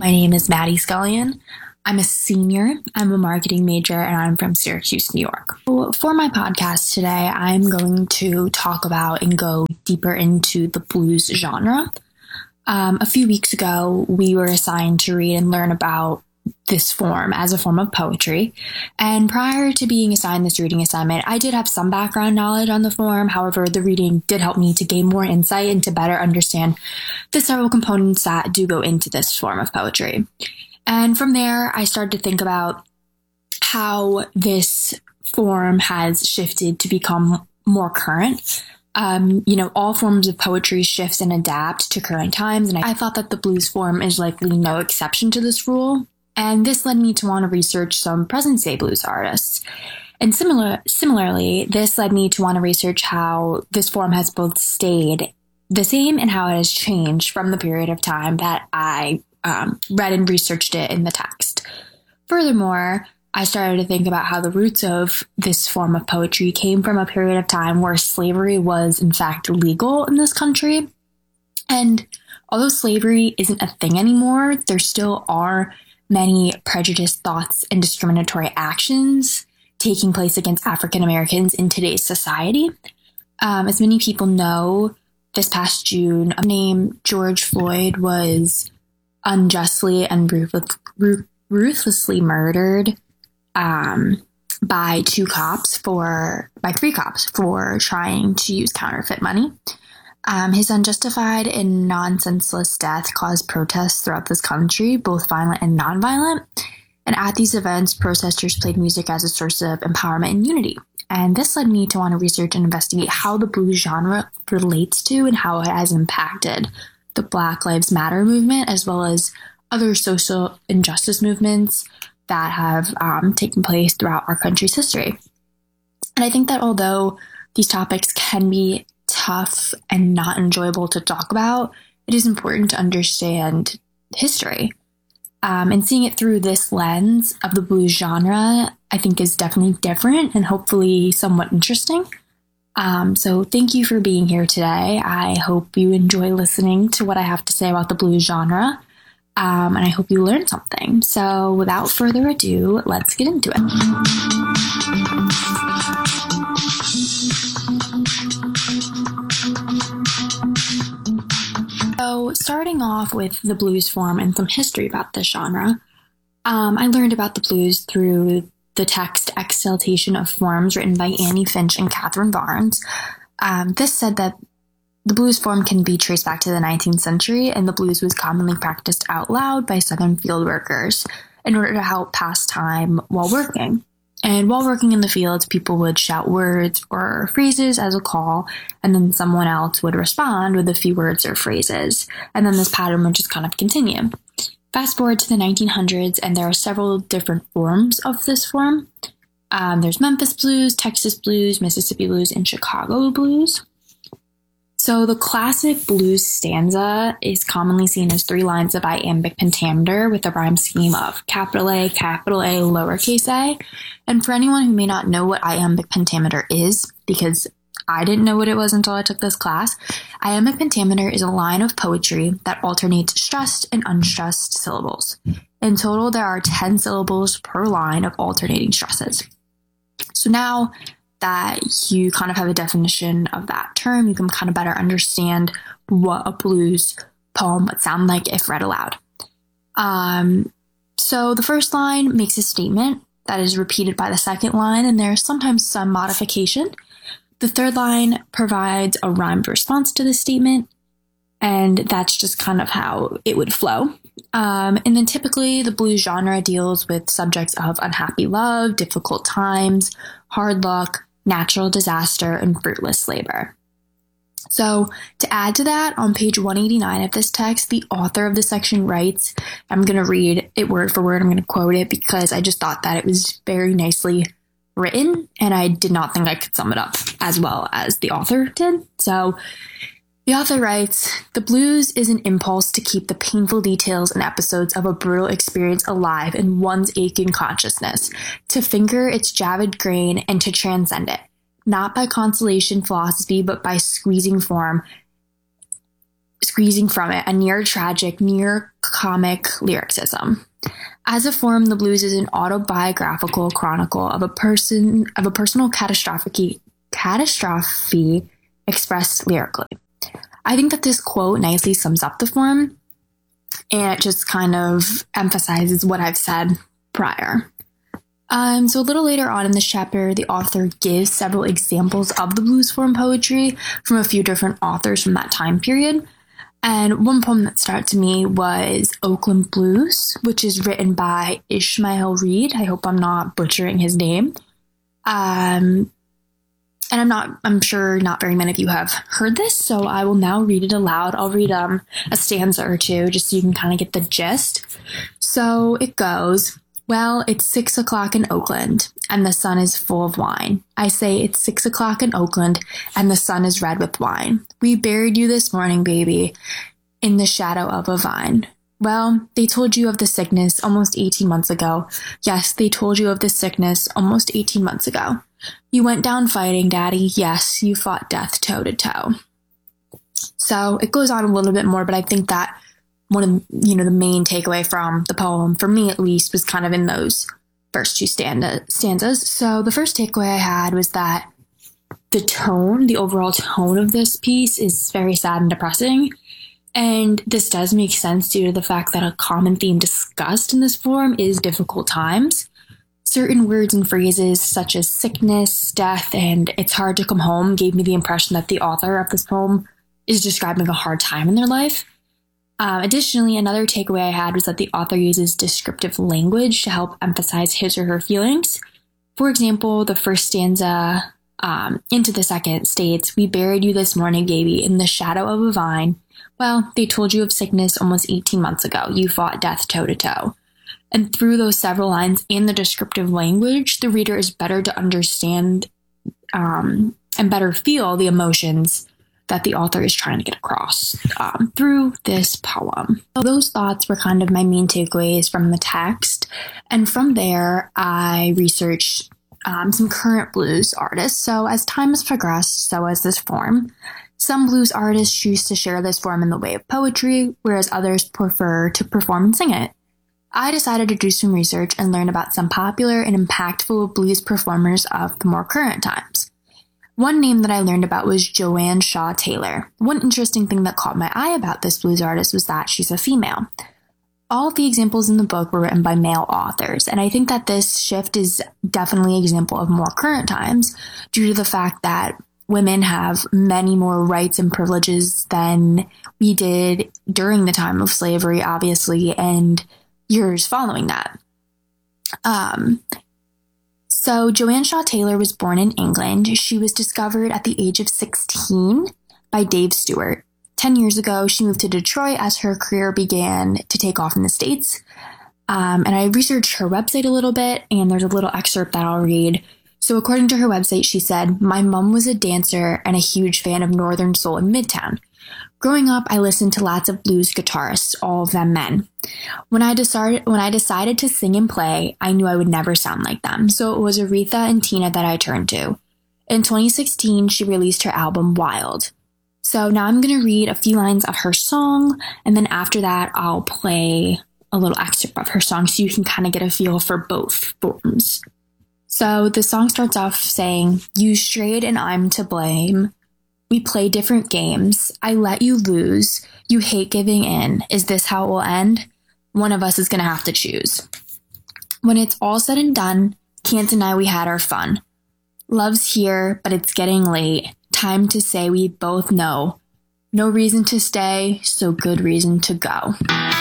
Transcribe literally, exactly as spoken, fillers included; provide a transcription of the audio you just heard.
My name is Maddie Scullion. I'm a senior, I'm a marketing major, and I'm from Syracuse, New York. For my podcast today, I'm going to talk about and go deeper into the blues genre. Um, a few weeks ago, we were assigned to read and learn about this form as a form of poetry. And prior to being assigned this reading assignment, I did have some background knowledge on the form. However, the reading did help me to gain more insight and to better understand the several components that do go into this form of poetry. And from there, I started to think about how this form has shifted to become more current. Um, you know, all forms of poetry shifts and adapt to current times, and I thought that the blues form is likely no exception to this rule. And this led me to want to research some present-day blues artists. And similar, similarly, this led me to want to research how this form has both stayed the same and how it has changed from the period of time that I um, read and researched it in the text. Furthermore, I started to think about how the roots of this form of poetry came from a period of time where slavery was, in fact, legal in this country. And although slavery isn't a thing anymore, there still are many prejudiced thoughts and discriminatory actions taking place against African Americans in today's society. Um, as many people know, this past June, a man named George Floyd was unjustly and ruthless, ruthlessly murdered um, by two cops for, by three cops for trying to use counterfeit money. Um, his unjustified and nonsenseless death caused protests throughout this country, both violent and nonviolent. And at these events, protesters played music as a source of empowerment and unity. And this led me to want to research and investigate how the blues genre relates to and how it has impacted the Black Lives Matter movement, as well as other social injustice movements that have um, taken place throughout our country's history. And I think that although these topics can be tough and not enjoyable to talk about, it is important to understand history. Um, and seeing it through this lens of the blues genre, I think is definitely different and hopefully somewhat interesting. Um, so thank you for being here today. I hope you enjoy listening to what I have to say about the blues genre. Um, and I hope you learned something. So without further ado, let's get into it. So starting off with the blues form and some history about this genre, um, I learned about the blues through the text Exaltation of Forms written by Annie Finch and Catherine Barnes. Um, this said that the blues form can be traced back to the nineteenth century, and the blues was commonly practiced out loud by Southern field workers in order to help pass time while working. And while working in the fields, people would shout words or phrases as a call, and then someone else would respond with a few words or phrases. And then this pattern would just kind of continue. Fast forward to the nineteen hundreds, and there are several different forms of this form. Um, there's Memphis blues, Texas blues, Mississippi blues, and Chicago blues. So the classic blues stanza is commonly seen as three lines of iambic pentameter with a rhyme scheme of capital A, capital A, lowercase a. And for anyone who may not know what iambic pentameter is, because I didn't know what it was until I took this class, iambic pentameter is a line of poetry that alternates stressed and unstressed syllables. In total, there are ten syllables per line of alternating stresses. So now that you kind of have a definition of that term, you can kind of better understand what a blues poem would sound like if read aloud. Um, so the first line makes a statement that is repeated by the second line, and there's sometimes some modification. The third line provides a rhymed response to the statement, and that's just kind of how it would flow. Um, and then typically the blues genre deals with subjects of unhappy love, difficult times, hard luck, natural disaster, and fruitless labor. So to add to that, on page one eighty-nine of this text, the author of the section writes, I'm going to read it word for word, I'm going to quote it because I just thought that it was very nicely written, and I did not think I could sum it up as well as the author did. So the author writes, "The blues is an impulse to keep the painful details and episodes of a brutal experience alive in one's aching consciousness, to finger its jagged grain and to transcend it, not by consolation philosophy, but by squeezing form squeezing from it a near tragic, near comic lyricism. As a form, the blues is an autobiographical chronicle of a person of a personal catastrophe catastrophe expressed lyrically. I think that this quote nicely sums up the form, and it just kind of emphasizes what I've said prior. Um, so a little later on in this chapter, the author gives several examples of the blues form poetry from a few different authors from that time period. And one poem that stood out to me was Oakland Blues, which is written by Ishmael Reed. I hope I'm not butchering his name. Um, and I'm not, I'm sure not very many of you have heard this, so I will now read it aloud. I'll read um, a stanza or two just so you can kind of get the gist. So it goes, well, it's six o'clock in Oakland, and the sun is full of wine. I say it's six o'clock in Oakland, and the sun is red with wine. We buried you this morning, baby, in the shadow of a vine. Well, they told you of the sickness almost eighteen months ago. Yes, they told you of the sickness almost eighteen months ago. You went down fighting, Daddy. Yes, you fought death toe to toe. So it goes on a little bit more, but I think that one of, you know, the main takeaway from the poem, for me at least, was kind of in those first two stanza, stanzas. So the first takeaway I had was that the tone, the overall tone of this piece is very sad and depressing. And this does make sense due to the fact that a common theme discussed in this form is difficult times. Certain words and phrases such as sickness, death, and it's hard to come home gave me the impression that the author of this poem is describing a hard time in their life. Uh, additionally, another takeaway I had was that the author uses descriptive language to help emphasize his or her feelings. For example, the first stanza um, into the second states, we buried you this morning, baby, in the shadow of a vine. Well, they told you of sickness almost eighteen months ago. You fought death toe to toe. And through those several lines and the descriptive language, the reader is better to understand um, and better feel the emotions that the author is trying to get across um, through this poem. So those thoughts were kind of my main takeaways from the text. And from there, I researched um, some current blues artists. So as time has progressed, so has this form. Some blues artists choose to share this form in the way of poetry, whereas others prefer to perform and sing it. I decided to do some research and learn about some popular and impactful blues performers of the more current times. One name that I learned about was Joanne Shaw Taylor. One interesting thing that caught my eye about this blues artist was that she's a female. All of the examples in the book were written by male authors, and I think that this shift is definitely an example of more current times due to the fact that women have many more rights and privileges than we did during the time of slavery, obviously, and years following that. Um, so Joanne Shaw Taylor was born in England. She was discovered at the age of sixteen by Dave Stewart. Ten years ago, she moved to Detroit as her career began to take off in the States. Um, and I researched her website a little bit, and there's a little excerpt that I'll read. So according to her website, she said, "My mom was a dancer and a huge fan of Northern Soul in Midtown. Growing up, I listened to lots of blues guitarists, all of them men. When I decided when I decided to sing and play, I knew I would never sound like them. So it was Aretha and Tina that I turned to. In twenty sixteen, she released her album Wild. So now I'm going to read a few lines of her song, and then after that, I'll play a little excerpt of her song so you can kind of get a feel for both forms. So the song starts off saying, "You strayed and I'm to blame. We play different games. I let you lose. You hate giving in. Is this how it will end? One of us is going to have to choose. When it's all said and done, can't deny we had our fun. Love's here, but it's getting late. Time to say we both know. No reason to stay, so good reason to go."